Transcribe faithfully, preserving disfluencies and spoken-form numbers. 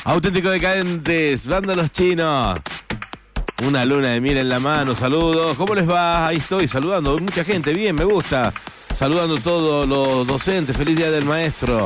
Auténtico Decadentes, banda Los Chinos. Una luna de miel en la mano, saludos. ¿Cómo les va? Ahí estoy saludando. Mucha gente, bien, me gusta. Saludando a todos los docentes. Feliz Día del Maestro.